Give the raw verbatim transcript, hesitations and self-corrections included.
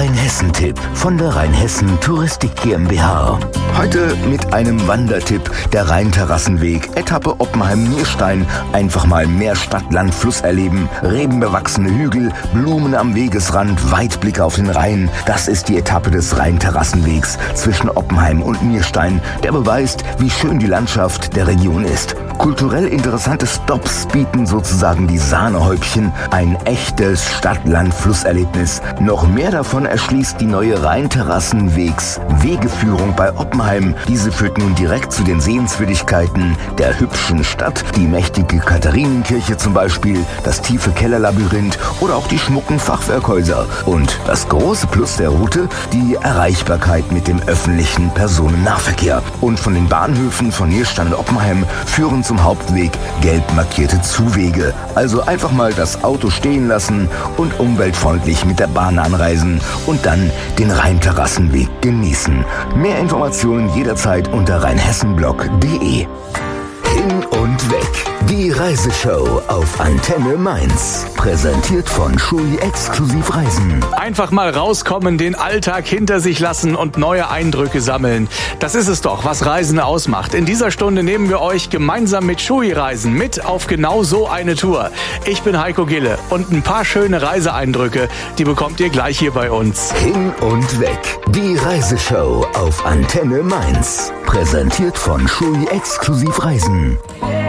Rheinhessen-Tipp von der Rheinhessen Touristik GmbH. Heute mit einem Wandertipp, der Rheinterrassenweg, Etappe Oppenheim-Nierstein. Einfach mal mehr Stadt, Land, Fluss erleben, rebenbewachsene Hügel, Blumen am Wegesrand, Weitblicke auf den Rhein. Das ist die Etappe des Rheinterrassenwegs zwischen Oppenheim und Nierstein, der beweist, wie schön die Landschaft der Region ist. Kulturell interessante Stops bieten sozusagen die Sahnehäubchen, ein echtes Stadt-Land-Fluss-Erlebnis. Noch mehr davon erschließt die neue Rheinterrassenwegs-Wegeführung bei Oppenheim. Diese führt nun direkt zu den Sehenswürdigkeiten der hübschen Stadt, die mächtige Katharinenkirche zum Beispiel, das tiefe Kellerlabyrinth oder auch die schmucken Fachwerkhäuser. Und das große Plus der Route, die Erreichbarkeit mit dem öffentlichen Personennahverkehr. Und von den Bahnhöfen von Nierstein und Oppenheim führen zum Hauptweg gelb markierte Zuwege. Also einfach mal das Auto stehen lassen und umweltfreundlich mit der Bahn anreisen und dann den Rheinterrassenweg genießen. Mehr Informationen jederzeit unter rheinhessenblog punkt de. Hin und weg. Die Reiseshow auf Antenne Mainz. Präsentiert von Schui Exklusiv Reisen. Einfach mal rauskommen, den Alltag hinter sich lassen und neue Eindrücke sammeln. Das ist es doch, was Reisen ausmacht. In dieser Stunde nehmen wir euch gemeinsam mit Schui Reisen mit auf genau so eine Tour. Ich bin Heiko Gille und ein paar schöne Reiseeindrücke, die bekommt ihr gleich hier bei uns. Hin und weg. Die Reiseshow auf Antenne Mainz. Präsentiert von Schui Exklusiv Reisen.